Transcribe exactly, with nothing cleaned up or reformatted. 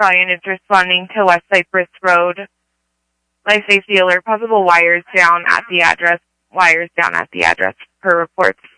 Battalion is responding to West Cypress Road. Life safety alert, possible wires down at the address. Wires down at the address per reports.